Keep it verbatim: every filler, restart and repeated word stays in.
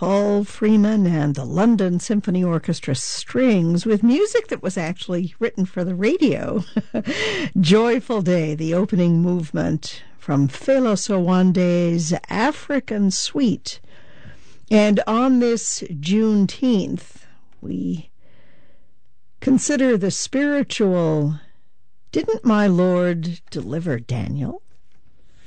Paul Freeman and the London Symphony Orchestra Strings with music that was actually written for the radio. Joyful Day, the opening movement from Fela Sowande's African Suite. And on this Juneteenth, we consider the spiritual Didn't My Lord Deliver Daniel?